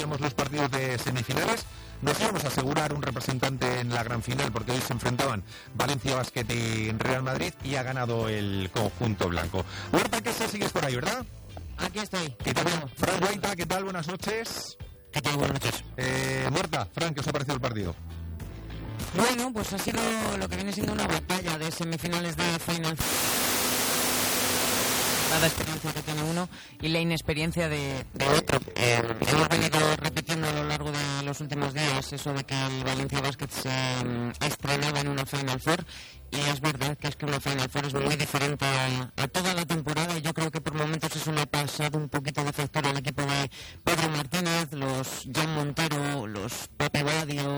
veíamos los partidos de semifinales, nos íbamos a asegurar un representante en la gran final, porque hoy se enfrentaban Valencia Basket y Real Madrid, y ha ganado el conjunto blanco. Huerta, que sigues por ahí, ¿verdad? Aquí estoy. ¿Qué tal? Fran Guaita, ¿qué tal? Buenas noches. ¿Qué tal? Buenas noches. Huerta, Fran, ¿qué os ha parecido el partido? Bueno, pues ha sido lo que viene siendo una batalla de semifinales de Final Four. La experiencia que tiene uno y la inexperiencia de otro. Hemos venido repitiendo a lo largo de los últimos días eso de que el Valencia Basket se estrenaba en una Final Four, y es verdad que una Final Four es muy diferente a toda la temporada, y yo creo que por momentos eso le ha pasado un poquito de factura al equipo de Pedro Martínez, los Jan Montero, los Pepe Badio,